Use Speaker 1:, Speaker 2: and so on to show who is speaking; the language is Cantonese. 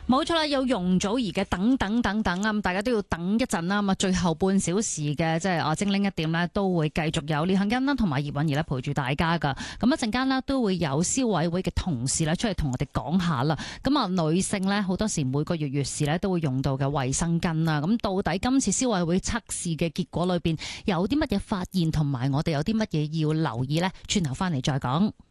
Speaker 1: 冇錯啦，有容祖兒嘅等等等等啊，咁大家都要等一陣啦。咁啊，最後半小時嘅即係精靈一點呢，都會繼續有李杏欣啦同埋葉韻儀咧陪住大家噶。咁一陣間呢，都會有消委會嘅同事咧出嚟同我哋講下啦。咁啊，女性呢，好多時每個月事咧都會用到嘅衛生巾啦。咁到底今次消委會測試嘅結果裏邊有啲乜嘢發現，同埋我哋有啲乜嘢要留意呢？轉頭翻嚟再講。